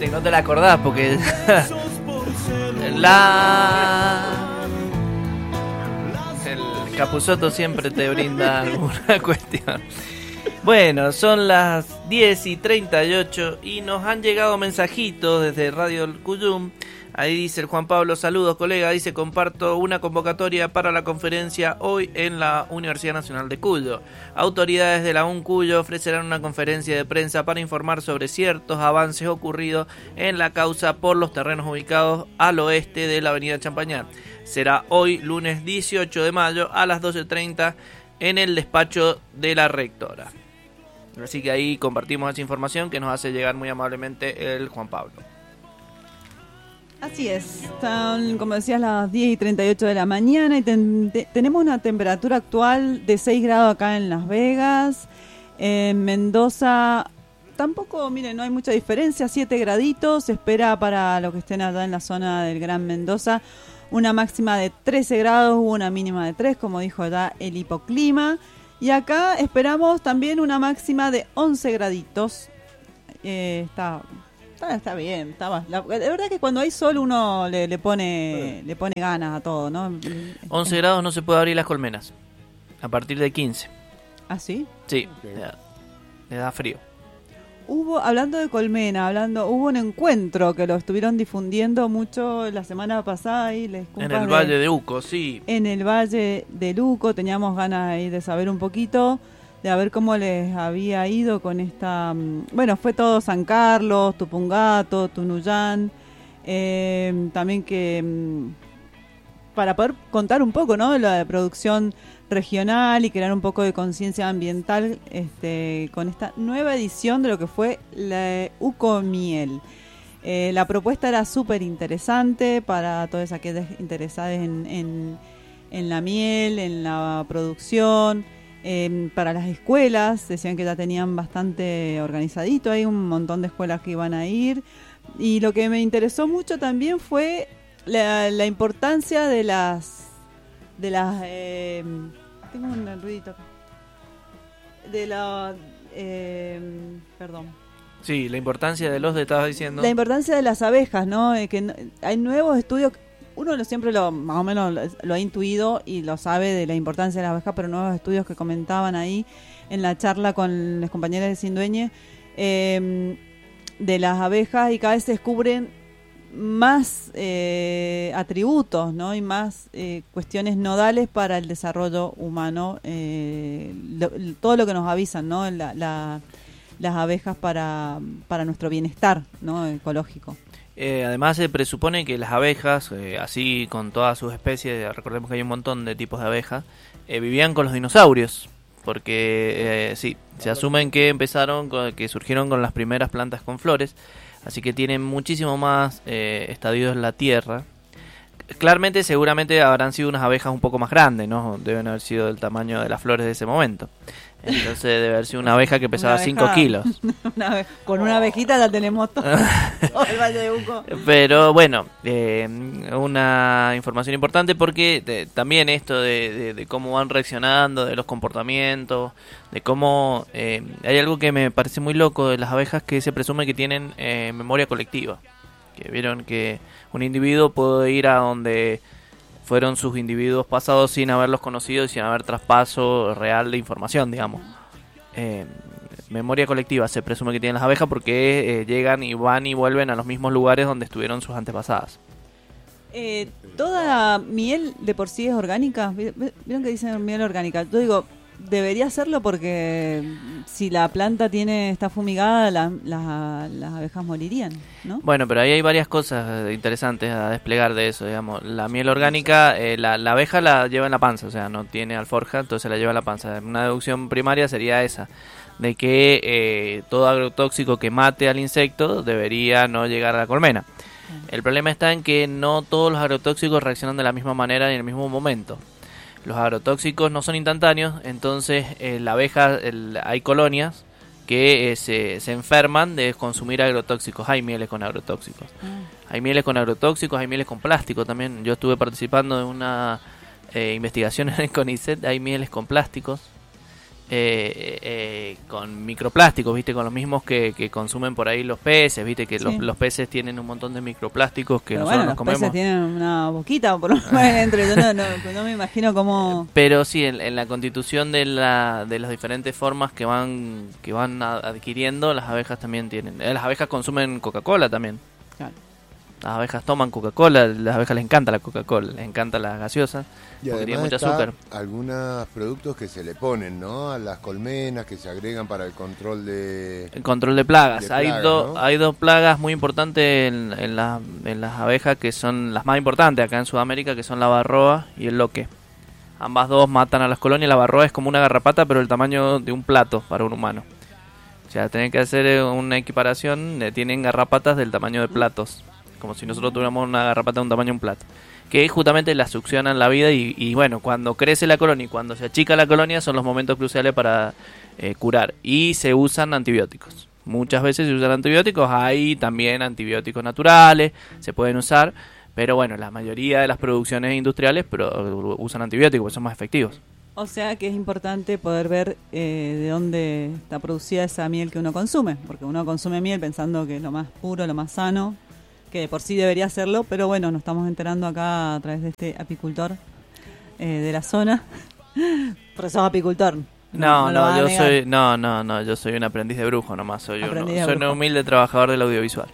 y no te la acordás porque el Capusotto siempre te brinda alguna cuestión. Bueno, son las 10:38 y nos han llegado mensajitos desde Radio El Cuyum. Ahí dice el Juan Pablo, saludos colega, dice comparto una convocatoria para la conferencia hoy en la Universidad Nacional de Cuyo. Autoridades de la UNCuyo ofrecerán una conferencia de prensa para informar sobre ciertos avances ocurridos en la causa por los terrenos ubicados al oeste de la avenida Champañán. Será hoy lunes 18 de mayo a las 12:30 en el despacho de la rectora. Así que ahí compartimos esa información que nos hace llegar muy amablemente el Juan Pablo. Así es, están, como decías, las 10:38 de la mañana y tenemos una temperatura actual de 6 grados acá en Las Vegas. En Mendoza tampoco, miren, no hay mucha diferencia, 7 graditos. Se espera para los que estén allá en la zona del Gran Mendoza una máxima de 13 grados, una mínima de 3, como dijo ya el hipoclima. Y acá esperamos también una máxima de 11 graditos. Está bien, la verdad que cuando hay sol uno le pone ganas a todo, ¿no? 11 grados no se puede abrir las colmenas. A partir de 15. ¿Ah, sí? Sí, le da frío. Hablando de colmena, hubo un encuentro que lo estuvieron difundiendo mucho la semana pasada ahí, en el Valle de Uco, sí. En el Valle de Uco teníamos ganas ahí de saber un poquito, de ver cómo les había ido con esta... Bueno, fue todo San Carlos, Tupungato, Tunuyán, también que... para poder contar un poco, ¿no?, de la producción regional y crear un poco de conciencia ambiental con esta nueva edición de lo que fue la Uco Miel. La propuesta era súper interesante para todas aquellas interesadas en la miel, en la producción. Para las escuelas, decían que ya tenían bastante organizadito, hay un montón de escuelas que iban a ir, y lo que me interesó mucho también fue la importancia de las tengo un ruidito acá, perdón. Sí, la importancia de te estabas diciendo. La importancia de las abejas, ¿no? Hay nuevos estudios. Uno siempre más o menos lo ha intuido y lo sabe de la importancia de las abejas, pero nuevos estudios que comentaban ahí en la charla con las compañeras de Sindueñe de las abejas, y cada vez se descubren más atributos, ¿no?, y más cuestiones nodales para el desarrollo humano, todo lo que nos avisan, ¿no?, las abejas para nuestro bienestar, ¿no?, ecológico. Además se presupone que las abejas, así con todas sus especies, recordemos que hay un montón de tipos de abejas, vivían con los dinosaurios, porque sí, se asumen que que surgieron con las primeras plantas con flores, así que tienen muchísimo más estadios en la Tierra. Claramente, seguramente habrán sido unas abejas un poco más grandes, ¿no? Deben haber sido del tamaño de las flores de ese momento. Entonces debe haber sido una abeja que pesaba 5 kilos. Con una abejita la tenemos todo el Valle de Uco. Pero bueno, una información importante porque también esto de cómo van reaccionando, de los comportamientos, de cómo... hay algo que me parece muy loco de las abejas, que se presume que tienen memoria colectiva. Que vieron que un individuo puede ir a donde fueron sus individuos pasados sin haberlos conocido y sin haber traspaso real de información, digamos. Memoria colectiva se presume que tienen las abejas porque llegan y van y vuelven a los mismos lugares donde estuvieron sus antepasadas. ¿Toda miel de por sí es orgánica? ¿Vieron que dicen miel orgánica? Yo digo, debería serlo porque si la planta está fumigada, las abejas morirían, ¿no? Bueno, pero ahí hay varias cosas interesantes a desplegar de eso, digamos. La miel orgánica, la abeja la lleva en la panza, o sea, no tiene alforja, entonces la lleva en la panza. Una deducción primaria sería esa, de que todo agrotóxico que mate al insecto debería no llegar a la colmena. El problema está en que no todos los agrotóxicos reaccionan de la misma manera y en el mismo momento. Los agrotóxicos no son instantáneos, entonces la abeja, hay colonias que se enferman de consumir agrotóxicos. Hay mieles con agrotóxicos. Hay mieles con agrotóxicos, hay mieles con plástico también. Yo estuve participando de una investigación en el CONICET, hay mieles con plásticos. con microplásticos, ¿viste? Con los mismos que consumen por ahí los peces, ¿viste? Que Sí. los peces tienen un montón de microplásticos que Pero nosotros bueno, nos los comemos. peces tienen una boquita por lo menos dentro. Yo no me imagino cómo... Pero sí, en la constitución de las diferentes formas que van adquiriendo, las abejas también tienen. Las abejas consumen Coca-Cola también. Claro. Las abejas toman Coca-Cola, las abejas les encanta la Coca-Cola, les encanta las gaseosas, Y porque tiene además mucho azúcar. algunos productos que se le ponen, ¿no? A las colmenas que se agregan para el control de... El control de plagas. De Hay plagas, ¿no? hay dos plagas muy importantes en las abejas que son las más importantes acá en Sudamérica, que son la varroa y el loque. Ambas dos matan a las colonias. La varroa es como una garrapata, pero el tamaño de un plato para un humano. O sea, tienen que hacer una equiparación. Tienen garrapatas del tamaño de platos, como si nosotros tuviéramos una garrapata de un tamaño de un plato, que justamente la succionan la vida y bueno, cuando crece la colonia y cuando se achica la colonia son los momentos cruciales para curar, y se usan antibióticos. Muchas veces se usan antibióticos, hay también antibióticos naturales, se pueden usar, pero bueno, la mayoría de las producciones industriales usan antibióticos porque son más efectivos. O sea que es importante poder ver de dónde está producida esa miel que uno consume, porque uno consume miel pensando que es lo más puro, lo más sano, que de por sí debería serlo, pero bueno, nos estamos enterando acá a través de este apicultor de la zona. Pero sos apicultor. No, lo vas a yo negar. soy yo soy un aprendiz de brujo nomás, soy Aprendiz de un brujo. humilde trabajador del audiovisual.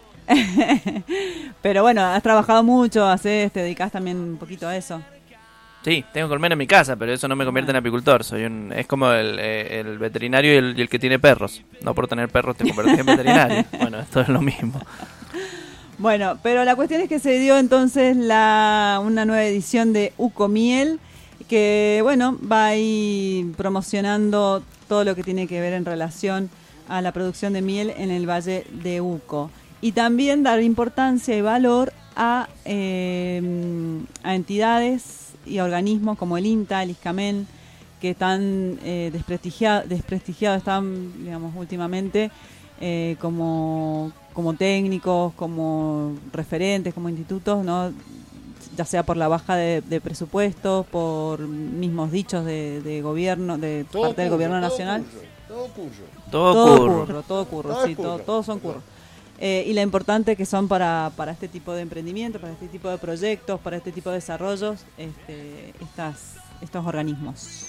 Pero bueno, has trabajado mucho, te dedicás también un poquito a eso. Sí, tengo colmena en mi casa, pero eso no me convierte en apicultor. Es como el veterinario y el que tiene perros. No por tener perros te convertís en veterinario. Bueno, esto es lo mismo. Bueno, pero la cuestión es que se dio entonces una nueva edición de Uco Miel, que bueno, va a ir promocionando todo lo que tiene que ver en relación a la producción de miel en el Valle de Uco. Y también dar importancia y valor a entidades y organismos como el INTA, el ISCAMEN, que están desprestigiados están, digamos, últimamente como técnicos, como referentes, como institutos, ¿no? Ya sea por la baja de presupuestos, por mismos dichos de gobierno, de parte del gobierno nacional. Todo curro. Todo curro, Todo sí, es curro. todos son curros. Y la importante que son para este tipo de emprendimiento, para este tipo de proyectos, para este tipo de desarrollos, estos organismos.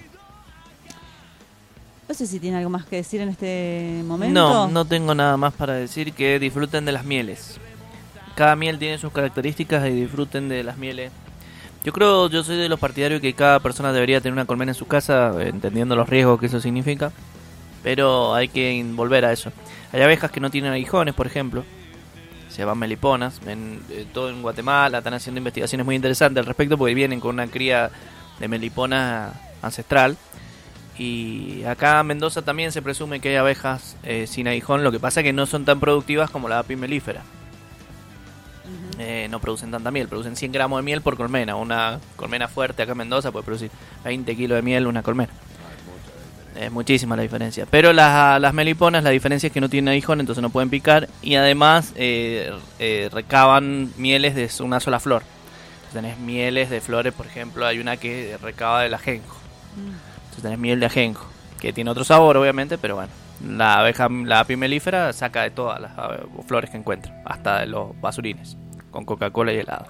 No sé si tiene algo más que decir en este momento. No tengo nada más para decir que disfruten de las mieles. Cada miel tiene sus características y disfruten de las mieles. Yo soy de los partidarios que cada persona debería tener una colmena en su casa, entendiendo los riesgos que eso significa. Pero hay que volver a eso. Hay abejas que no tienen aguijones, por ejemplo. Se llaman meliponas. Todo en Guatemala están haciendo investigaciones muy interesantes al respecto porque vienen con una cría de melipona ancestral. Y acá en Mendoza también se presume que hay abejas sin aguijón. Lo que pasa es que no son tan productivas como la apis mellifera. No producen tanta miel, producen 100 gramos de miel por colmena. Una colmena fuerte acá en Mendoza puede producir 20 kilos de miel una colmena. Es muchísima la diferencia. Pero las meliponas, la diferencia es que no tienen aguijón, entonces no pueden picar. Y además recaban mieles de una sola flor. Entonces tenés mieles de flores, por ejemplo, hay una que recaba del ajenjo. Entonces tenés miel de ajenjo, que tiene otro sabor obviamente, pero bueno. La apis mellifera saca de todas las flores que encuentra, hasta de los basurines, con Coca-Cola y helado.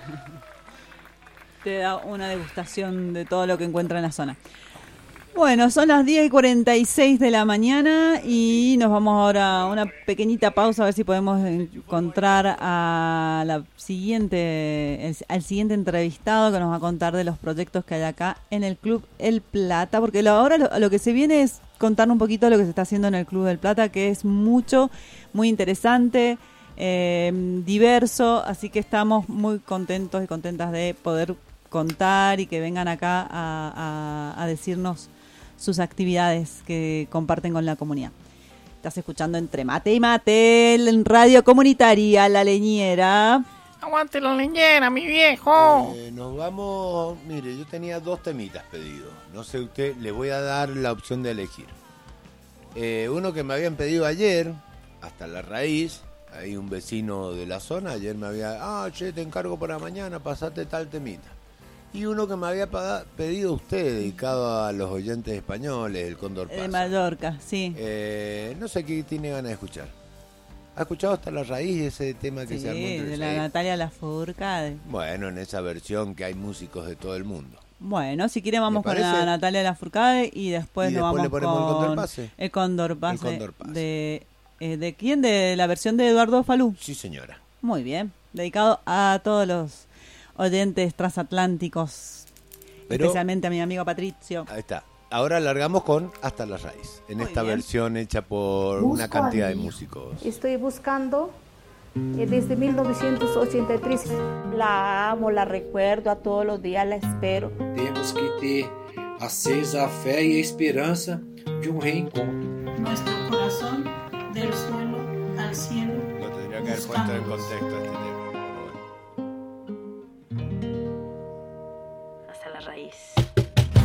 Te da una degustación de todo lo que encuentra en la zona. Bueno, son las 10:46 de la mañana y nos vamos ahora a una pequeñita pausa a ver si podemos encontrar al siguiente entrevistado que nos va a contar de los proyectos que hay acá en el Club El Plata, porque ahora lo que se viene es contar un poquito lo que se está haciendo en el Club del Plata, que es muy interesante, diverso, así que estamos muy contentos y contentas de poder contar y que vengan acá a decirnos sus actividades que comparten con la comunidad. Estás escuchando Entre Mate y Mate en Radio Comunitaria La Leñera. ¡Aguante la leñera, mi viejo! Nos vamos, mire, yo tenía 2 temitas pedidos. No sé usted, le voy a dar la opción de elegir. Uno que me habían pedido ayer, hasta la raíz, hay un vecino de la zona, ayer me había, che, te encargo para mañana, pasate tal temita. Y uno que me había pedido usted, dedicado a los oyentes españoles, El Cóndor Pasa. De Mallorca, sí. No sé qué tiene ganas de escuchar. ¿Ha escuchado Hasta la Raíz ese tema que Sí, se armó entre de la seis? Natalia Lafourcade. Bueno, en esa versión que hay músicos de todo el mundo. Bueno, si quiere vamos con parece? la Natalia Lafourcade y después Y nos después vamos le ponemos con El Cóndor Pase. El Cóndor Pase. El Cóndor Pase. ¿De quién? De la versión de Eduardo Falú. Sí, señora. Muy bien, dedicado a todos los oyentes transatlánticos, Pero- especialmente a mi amigo Patricio. Ahí está. Ahora largamos con Hasta la Raíz, en Muy esta bien. versión hecha por una cantidad de músicos. Estoy buscando desde 1983. La amo, la recuerdo, a todos los días la espero. Temos que ter acesa a fé e a esperança de reencontro. Nuestro corazón del suelo al cielo. Lo tendría que haber puesto en contexto este tema.